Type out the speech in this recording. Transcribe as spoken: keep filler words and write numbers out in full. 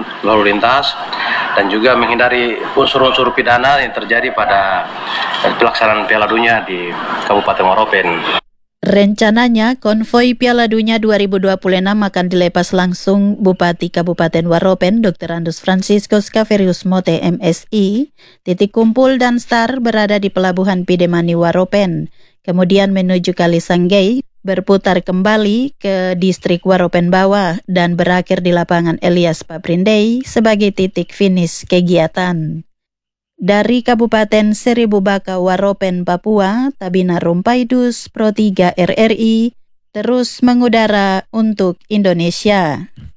keamanan lalu lintas dan juga menghindari unsur-unsur pidana yang terjadi pada pelaksanaan Piala Dunia di Kabupaten Waropen. Rencananya, konvoi Piala Dunia dua ribu dua puluh enam akan dilepas langsung Bupati Kabupaten Waropen, dokter Andus Franciscus Kaverius Mote M Si. Titik kumpul dan start berada di Pelabuhan Pidemani Waropen, kemudian menuju Kali Sanggei, berputar kembali ke distrik Waropen Bawah, dan berakhir di lapangan Elias Paprindei sebagai titik finish kegiatan. Dari Kabupaten Seribu Baka Waropen, Papua, Tabina Rumpaidus, Pro tiga R R I, terus mengudara untuk Indonesia.